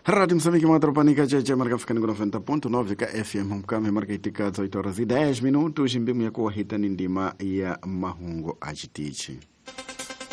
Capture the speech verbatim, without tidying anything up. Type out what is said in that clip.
Rádio Moçambique, uma tropanica, já marca ficando com noventa ponto nove K F M, mkame marca itika oito horas e dez minutos, mbemu ya kuwa hita nindima ya mahungo ajitichi.